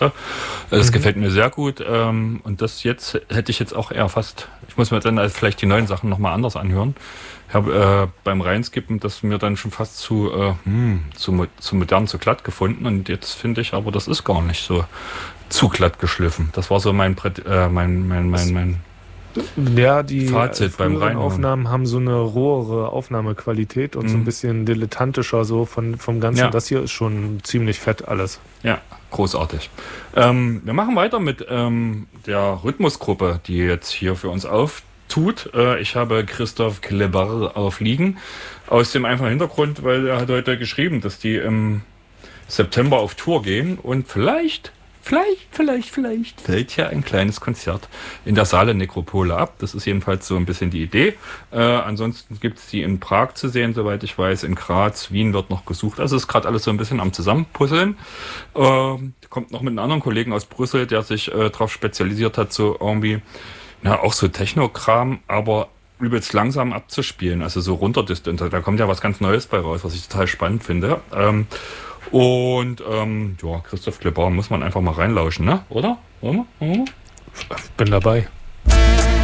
Das gefällt mir sehr gut. Und das jetzt hätte ich jetzt auch eher fast, ich muss mir dann vielleicht die neuen Sachen nochmal anders anhören. Ich habe beim Reinskippen das mir dann schon fast zu modern, zu glatt gefunden. Und jetzt finde ich aber, das ist gar nicht so zu glatt geschliffen. Das war so mein Ja, die Fazit beim früheren Reinhören. Aufnahmen haben so eine rohere Aufnahmequalität und so ein bisschen dilettantischer so vom Ganzen. Ja. Das hier ist schon ziemlich fett alles. Ja, großartig. Wir machen weiter mit der Rhythmusgruppe, die jetzt hier für uns auftut. Ich habe Christoph Kleber aufliegen. Aus dem einfachen Hintergrund, weil er hat heute geschrieben, dass die im September auf Tour gehen und vielleicht fällt ja ein kleines Konzert in der Saale Nekropole ab. Das ist jedenfalls so ein bisschen die Idee. Ansonsten gibt es die in Prag zu sehen, soweit ich weiß. In Graz, Wien wird noch gesucht. Also ist gerade alles so ein bisschen am Zusammenpuzzeln. Kommt noch mit einem anderen Kollegen aus Brüssel, der sich darauf spezialisiert hat, so irgendwie, auch so Techno-Kram, aber übelst langsam abzuspielen. Also so runterdistant. Da kommt ja was ganz Neues bei raus, was ich total spannend finde. Christoph Kleber muss man einfach mal reinlauschen, ne? Oder? Bin dabei.